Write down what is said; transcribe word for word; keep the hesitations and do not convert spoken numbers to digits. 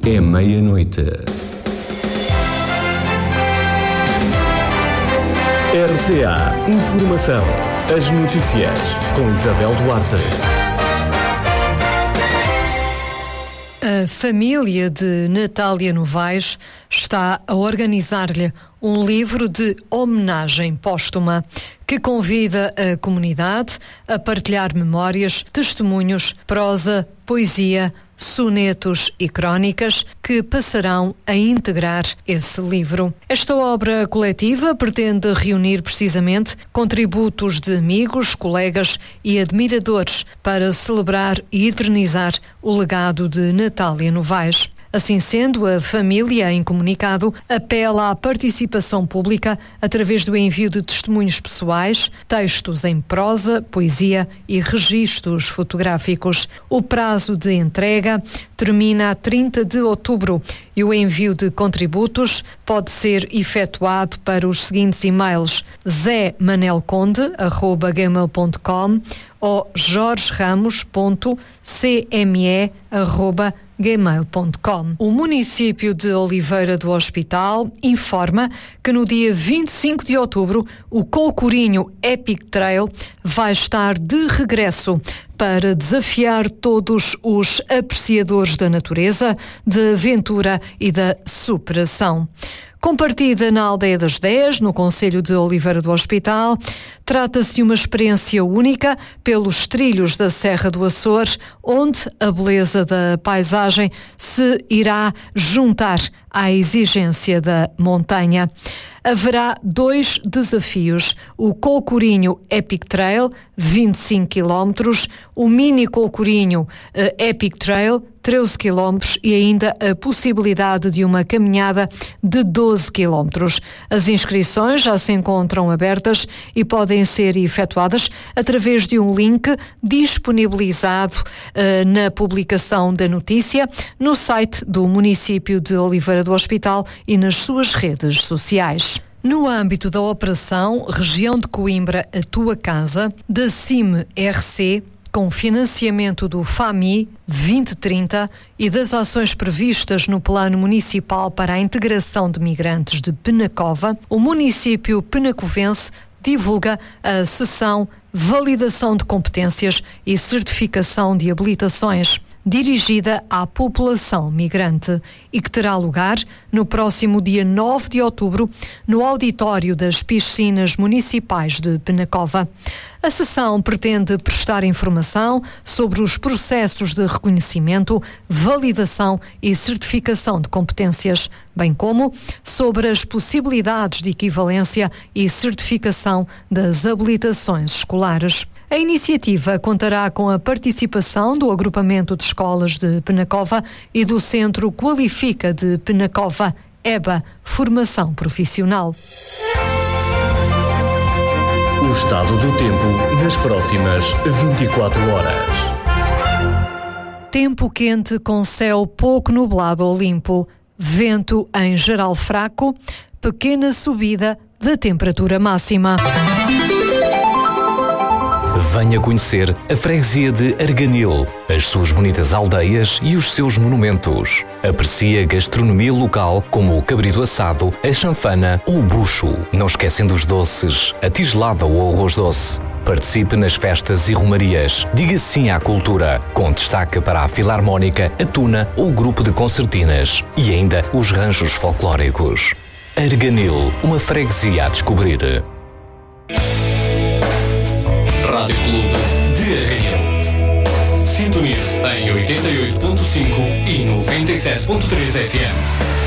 É meia-noite. R C A Informação. As notícias com Isabel Duarte. A família de Natália Novaes está a organizar-lhe um livro de homenagem póstuma que convida a comunidade a partilhar memórias, testemunhos, prosa, poesia, sonetos e crónicas que passarão a integrar esse livro. Esta obra coletiva pretende reunir precisamente contributos de amigos, colegas e admiradores para celebrar e eternizar o legado de Natália Novaes. Assim sendo, a família, em comunicado, apela à participação pública através do envio de testemunhos pessoais, textos em prosa, poesia e registros fotográficos. O prazo de entrega termina a trinta de outubro e o envio de contributos pode ser efetuado para os seguintes e-mails: zé manel conde arroba gmail ponto com ou jorge ramos ponto c m e arroba gmail ponto com. O município de Oliveira do Hospital informa que no dia vinte e cinco de outubro o Colcurinho Epic Trail vai estar de regresso para desafiar todos os apreciadores da natureza, da aventura e da superação. Compartida na Aldeia das dez, no concelho de Oliveira do Hospital, trata-se de uma experiência única pelos trilhos da Serra do Açor, onde a beleza da paisagem se irá juntar à exigência da montanha. Haverá dois desafios: o Colcurinho Epic Trail, vinte e cinco quilómetros, o Mini Colcurinho uh, Epic Trail, treze quilómetros, e ainda a possibilidade de uma caminhada de doze quilómetros. As inscrições já se encontram abertas e podem ser efetuadas através de um link disponibilizado uh, na publicação da notícia no site do município de Oliveira do Hospital e nas suas redes sociais. No âmbito da operação Região de Coimbra, a Tua Casa, da C I M R C, com financiamento do FAMI vinte trinta e das ações previstas no Plano Municipal para a Integração de Migrantes de Penacova, o município penacovense divulga a sessão Validação de Competências e Certificação de Habilitações, dirigida à população migrante, e que terá lugar no próximo dia nove de outubro no auditório das Piscinas Municipais de Penacova. A sessão pretende prestar informação sobre os processos de reconhecimento, validação e certificação de competências, bem como sobre as possibilidades de equivalência e certificação das habilitações escolares. A iniciativa contará com a participação do Agrupamento de Escolas de Penacova e do Centro Qualifica de Penacova, E B A, Formação Profissional. O estado do tempo nas próximas vinte e quatro horas. Tempo quente com céu pouco nublado ou limpo, vento em geral fraco, pequena subida da temperatura máxima. Venha conhecer a freguesia de Arganil, as suas bonitas aldeias e os seus monumentos. Aprecie a gastronomia local como o cabrito assado, a chanfana ou o bucho. Não esquecendo os doces, a tigelada ou o arroz doce. Participe nas festas e romarias. Diga sim à cultura, com destaque para a Filarmónica, a Tuna ou o grupo de concertinas. E ainda os ranchos folclóricos. Arganil, uma freguesia a descobrir. Rádio Clube de Arganil. Sintonize em oitenta e oito ponto cinco e noventa e sete ponto três F M.